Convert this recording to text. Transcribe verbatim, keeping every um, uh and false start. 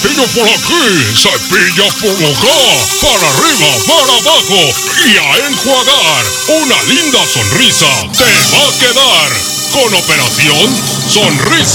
cepillo por aquí, cepilla por acá, para arriba, para abajo y a enjuagar. Una linda sonrisa te va a quedar con Operación Sonrisa.